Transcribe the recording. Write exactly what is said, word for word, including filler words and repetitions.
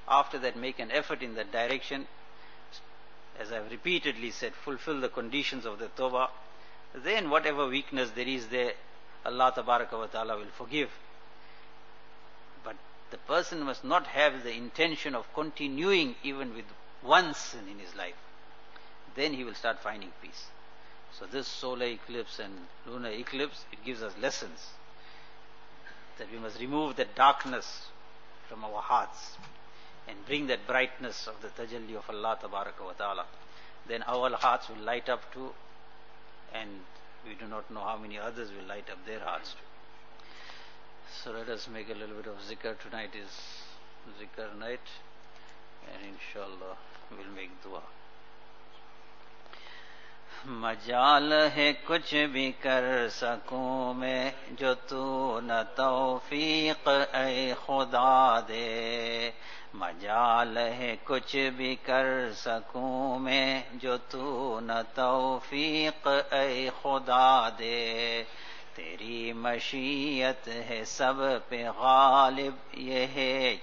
after that make an effort in that direction. As I've repeatedly said, fulfill the conditions of the tawbah. Then whatever weakness there is there, Allah Tabaraka wa Ta'ala will forgive. But the person must not have the intention of continuing even with one sin in his life. Then he will start finding peace. So this solar eclipse and lunar eclipse, it gives us lessons that we must remove the darkness from our hearts and bring that brightness of the tajalli of Allah Tabaraka wa Ta'ala. Then our hearts will light up too, and we do not know how many others will light up their hearts too. So let us make a little bit of zikr. Tonight is zikr night, and inshallah we'll make dua. मजाल है कुछ भी कर सकूं मैं जो तू न तौफीक ऐ खुदा दे मजाल है कुछ भी कर सकूं मैं जो तू न तौफीक ऐ खुदा दे तेरी मशीयत है सब पे गालिब ये है